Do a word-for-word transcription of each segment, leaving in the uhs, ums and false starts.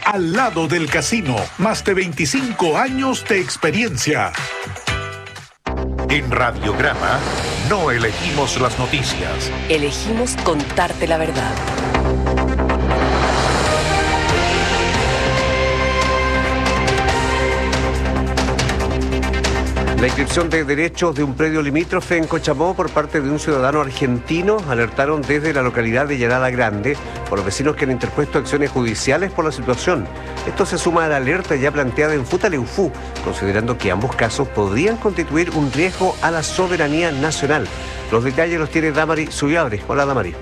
al lado del casino, más de veinticinco años de experiencia. En Radiograma no elegimos las noticias. Elegimos contarte la verdad. La inscripción de derechos de un predio limítrofe en Cochamó por parte de un ciudadano argentino alertaron desde la localidad de Llanada Grande por los vecinos que han interpuesto acciones judiciales por la situación. Esto se suma a la alerta ya planteada en Futaleufú, considerando que ambos casos podrían constituir un riesgo a la soberanía nacional. Los detalles los tiene Damari Subiabre. Hola, Damari.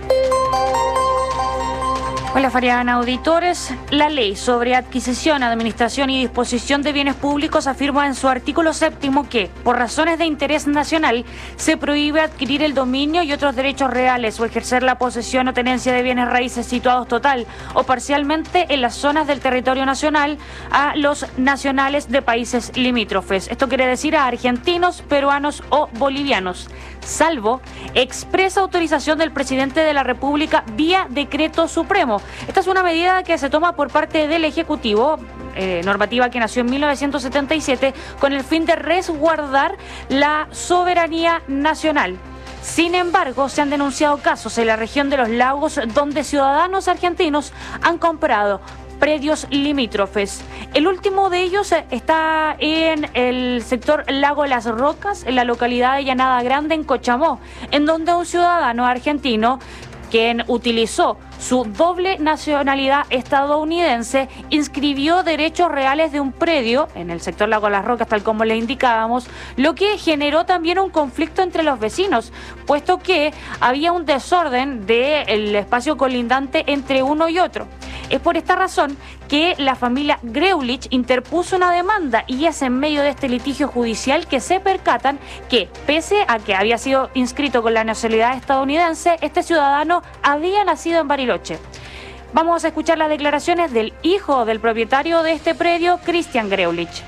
Hola, Farian, auditores. La ley sobre adquisición, administración y disposición de bienes públicos afirma en su artículo séptimo que, por razones de interés nacional, se prohíbe adquirir el dominio y otros derechos reales o ejercer la posesión o tenencia de bienes raíces situados total o parcialmente en las zonas del territorio nacional a los nacionales de países limítrofes. Esto quiere decir a argentinos, peruanos o bolivianos, salvo expresa autorización del presidente de la República vía decreto supremo. Esta es una medida que se toma por parte del Ejecutivo, eh, normativa que nació en mil novecientos setenta y siete, con el fin de resguardar la soberanía nacional. Sin embargo, se han denunciado casos en la región de los lagos donde ciudadanos argentinos han comprado predios limítrofes. El último de ellos está en el sector Lago Las Rocas, en la localidad de Llanada Grande, en Cochamó, en donde un ciudadano argentino, quien utilizó su doble nacionalidad estadounidense, inscribió derechos reales de un predio en el sector Lago Las Rocas, tal como le indicábamos, lo que generó también un conflicto entre los vecinos, puesto que había un desorden del espacio colindante entre uno y otro. Es por esta razón que la familia Greulich interpuso una demanda y es en medio de este litigio judicial que se percatan que, pese a que había sido inscrito con la nacionalidad estadounidense, este ciudadano había nacido en Bariloche. Vamos a escuchar las declaraciones del hijo del propietario de este predio, Christian Greulich.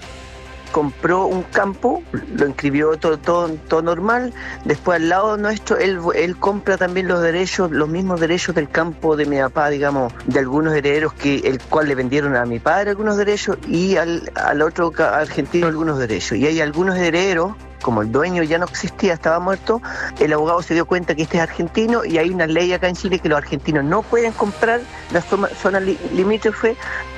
Compró un campo, lo inscribió todo, todo, todo normal. Después, al lado nuestro, él, él compra también los derechos, los mismos derechos del campo de mi papá, digamos, de algunos herederos que el cual le vendieron a mi padre algunos derechos y al, al otro argentino algunos derechos. Y hay algunos herederos, como el dueño ya no existía, estaba muerto, el abogado se dio cuenta que este es argentino y hay una ley acá en Chile que los argentinos no pueden comprar las zonas limítrofes.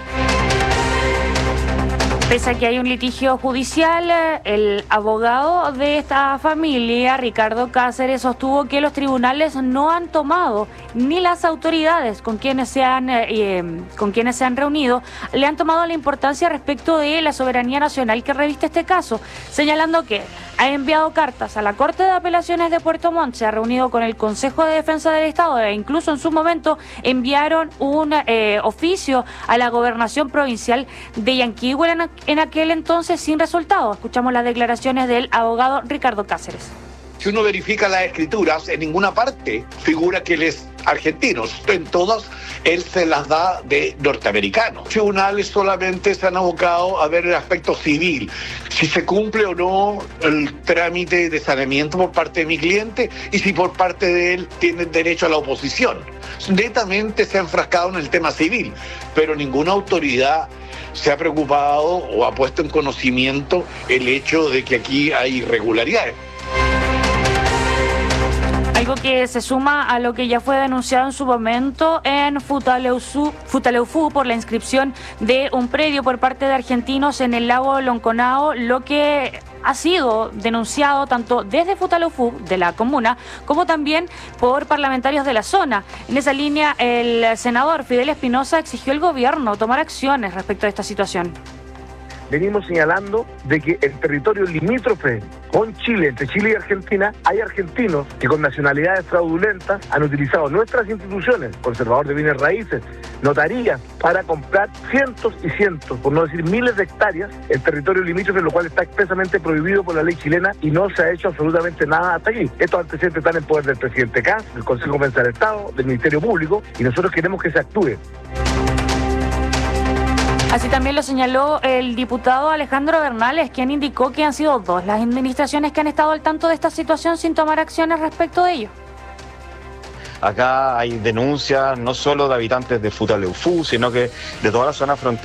Pese a que hay un litigio judicial, el abogado de esta familia, Ricardo Cáceres, sostuvo que los tribunales no han tomado, ni las autoridades con quienes se han, eh, con quienes se han reunido, le han tomado la importancia respecto de la soberanía nacional que reviste este caso, señalando que ha enviado cartas a la Corte de Apelaciones de Puerto Montt, se ha reunido con el Consejo de Defensa del Estado e incluso en su momento enviaron un eh, oficio a la Gobernación Provincial de Yanquihue en, en aquel entonces sin resultado. Escuchamos las declaraciones del abogado Ricardo Cáceres. Si uno verifica las escrituras, en ninguna parte figura que él es argentino. En todas, él se las da de norteamericano. Los tribunales solamente se han abocado a ver el aspecto civil, si se cumple o no el trámite de saneamiento por parte de mi cliente y si por parte de él tiene derecho a la oposición. Netamente se ha enfrascado en el tema civil, pero ninguna autoridad se ha preocupado o ha puesto en conocimiento el hecho de que aquí hay irregularidades. Algo que se suma a lo que ya fue denunciado en su momento en Futaleufú, Futaleufú por la inscripción de un predio por parte de argentinos en el lago Lonconao, lo que ha sido denunciado tanto desde Futaleufú, de la comuna, como también por parlamentarios de la zona. En esa línea, el senador Fidel Espinosa exigió al gobierno tomar acciones respecto a esta situación. Venimos señalando de que el territorio limítrofe con Chile, entre Chile y Argentina, hay argentinos que con nacionalidades fraudulentas han utilizado nuestras instituciones, conservador de bienes raíces, notarías, para comprar cientos y cientos, por no decir miles de hectáreas, el territorio limítrofe, lo cual está expresamente prohibido por la ley chilena y no se ha hecho absolutamente nada hasta aquí. Estos antecedentes están en poder del presidente Kass, del Consejo de Defensa del Estado, del Ministerio Público, y nosotros queremos que se actúe. Así también lo señaló el diputado Alejandro Bernales, quien indicó que han sido dos las administraciones que han estado al tanto de esta situación sin tomar acciones respecto de ello. Acá hay denuncias no solo de habitantes de Futaleufú, sino que de toda la zona fronteriza.